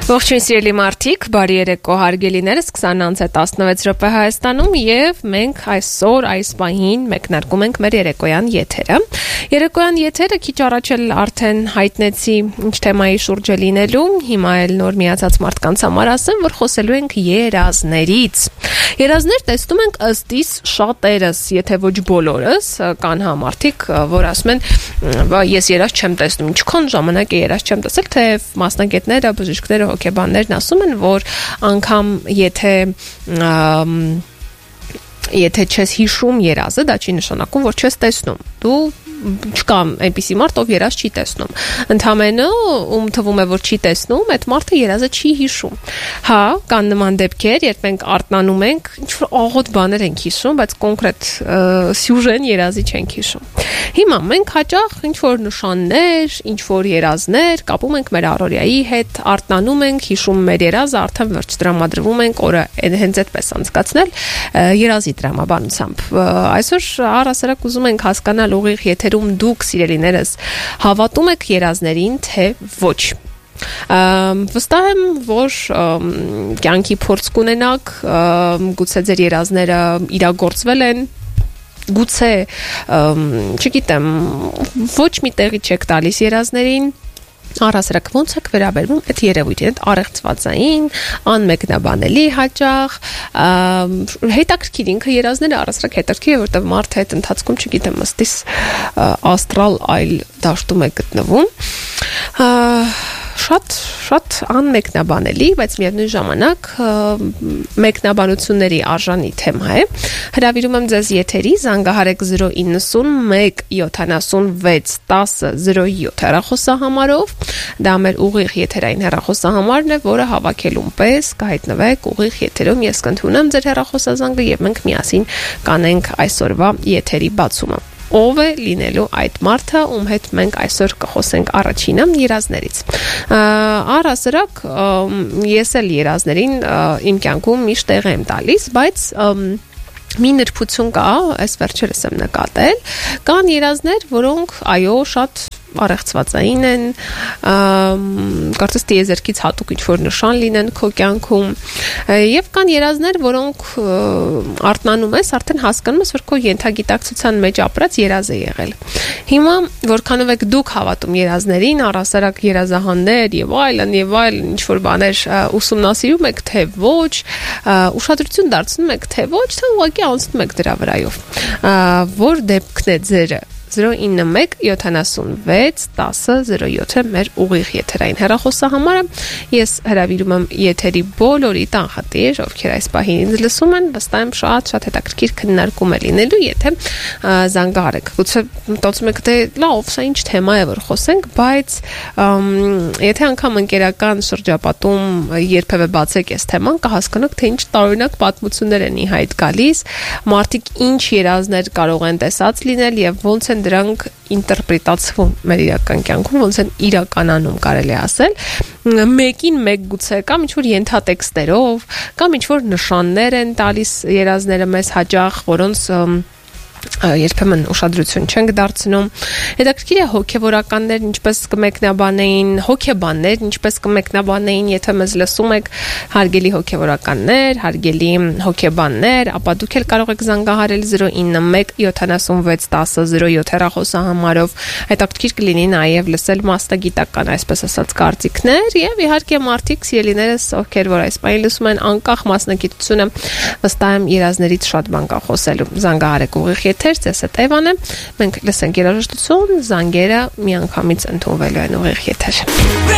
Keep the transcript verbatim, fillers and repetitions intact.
Ողջույն սիրելի մարդիկ, բարի երեկո հարգելիներս, քսան անց է տասնվեց րոպե Հայաստանում եւ մենք այսօր այս պահին մեկնարկում ենք մեր երեկոյան եթերը։ Երեկոյան եթերը քիչ առաջ էլ արդեն հայտնեցի ինչ թեմայի շուրջ է լինելու, հիմա էլ նոր միացած մարդկանց համար ասեմ, որ խոսելու ենք երազներից։ Երազներ տեսնում ենք ըստ իս շատերս, եթե ոչ բոլորս, կան հա մարդիկ, որ ասում են, ես երազ չեմ տեսնում, ինչքան ժամանակ է երազ չեմ տեսել, թե մասնագետները, բժիշկները, հոգեբաններն ասում են, որ անգամ եթե եթե չես հիշում երազը, դա չի նշանակում, որ չես տեսնում։ Դու չկա այնպիսի մարդ, ով երազ չի տեսնում։ Ընդամենը ում թվում է, որ չի տեսնում, այդ մարդը երազը չի հիշում։ Հա, կան նման դեպքեր, երբ մենք արթնանում ենք, ինչ-որ աղոտ բաներ ենք հիշում, բայց կոնկրետ սյուժեն երազի չենք հիշում։ Հիմա մենք հաճախ ինչ-որ նշաններ, ինչ-որ երազներ կապում ենք մեր առօրյայի հետ, արթնանում ենք, հիշում մեր երազը, արդեն վերջ տրամադրվում ենք օրը հենց այդպես անցկացնել երազի տրամաբանությամբ։ Այսօր առհասարակ ուզում ենք հասկանալ ուղիղ եթերում դուք սիրելիներս հավատում եք երազներին, թե ոչ։ Վստահ եմ, որ կյանքի փորձ կունենաք, գուցե ձեր երազները իրագործվել են, գուցե, չգիտեմ, ոչ մի տեղի չեք տալիս երազներին, առհասարակ ոնց եք վերաբերվում այդ երևույթին, այդ առեղծվածային, անմեկնաբանելի հաճախ, հետաքրքիր ինքը երազները առհասարակ հետաքրքիր է, որտեղ մարդը այդ ընթացքում, չգիտեմ, ըստիս աստրալ այլ դաշտում է գտնվում, շատ շատ անմեկնաբանելի, բայց միևնույն ժամանակ մեկնաբանությունների արժանի թեմա է։ Հրավիրում եմ ձեզ եթերի, զանգահարեք զրո իննսունմեկ յոթանասունվեց տասը զրո յոթ հեռախոսահամարով, դա մեր ուղիղ եթերային հեռախոսահամարն է, որը հավաքելուն պես կհայտնվեք ուղիղ եթերում, ես կընդունեմ ձեր հեռախոսազանգը եւ մենք միասին կանենք այսօրվա եթերի բացումը։ Ով է լինելու այդ մարդը, ում հետ մենք այսօր կխոսենք առաջինը երազներից։ Առհասարակ ես էլ երազներին իմ կյանքում միշտ տեղ եմ տալիս, բայց մի նրբություն կա, այս վերջերս եմ նկատել, կան երազներ, որոնք այո, շատ առեղծվածային են, կարծես տիեզերքից հատուկ ինչ-որ նշան լինեն քո կյանքում, եւ կան երազներ, որոնք արթնանում ես, արդեն հասկանում ես, որ քո ենթագիտակցության մեջ ապրած երազ է եղել։ Հիմա, որքանով եք դուք հավատում երազներին, առհասարակ երազահաններ եւ այլն եւ այլն ինչ-որ բաներ ուսումնասիրում եք, թե ոչ, ուշադրություն դարձնում եք, թե ոչ, թե ուղղակի անցնում եք դրա վրայով։ Որ դեպքն է ձերը զրո իննմեկ յոթանասունվեց տասը զրո յոթ է մեր ուղիղ եթերային հեռախոսահամարը։ Ես հրավիրում եմ եթերի բոլորի տանխատիր, ովքեր այս պահին ինձ լսում են, վստահ եմ շատ շատ հետաքրքիր քննարկում է լինելու, եթե զանգահարեք։ Գուցե մտածում եք, թե լավ, սա ինչ թեմա է, որ խոսենք, բայց եթե անգամ ընկերական շրջապատում երբևէ բացեք այս թեման, կհասկանաք, թե ինչ տարօրինակ պատմություններ են ի հայտ գալիս, մարդիկ ինչ երազներ կարող են տեսած լինել եւ ոնց դրանք ինտերպրետացվում մեր իրական կյանքում, ոնց են իրականանում, կարելի ասել, մեկին մեկ գուցե կամ ինչ-որ ենթատեքստերով, կամ ինչ-որ նշաններ են տալիս երազները մեզ հաճախ, որոնց երբեմն ուշադրություն չենք դարձնում։ Հետաքրքիր է հոգևորականներն ինչպես կմեկնաբանեին, հոգեբաններն ինչպես կմեկնաբանեին, եթե մեզ լսում եք, հարգելի հոգևորականներ, հարգելի հոգեբաններ, ապա դուք էլ կարող եք զանգահարել զրո իննմեկ յոթանասունվեց տասը զրո յոթ հեռախոսահամարով։ Հետաքրքիր կլինի նաև լսել մասնագիտական, այսպես ասած, կարծիքներ եւ իհարկե մարդիկ, սիրելիներս, ովքեր որ այս պահին լսում են անկախ մասնագիտությունը, վստահ եմ երազներից շատ բան կա խոսելու։ Զանգահարեք ուղիղ եթեր, ձեզ հետ Էվան է, մենք լսենք երաժշտություն, զանգերը միանգամից ընդունվելու են ուղիղ եթեր։